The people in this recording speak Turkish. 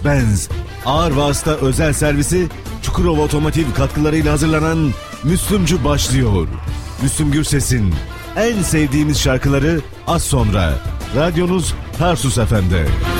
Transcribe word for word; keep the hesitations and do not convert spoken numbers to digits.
Mercedes-Benz ağır vasıta özel servisi Çukurova Otomotiv katkılarıyla hazırlanan Müslümcü başlıyor. Müslüm Gürses'in en sevdiğimiz şarkıları az sonra. Radyonuz Tarsus F M'de.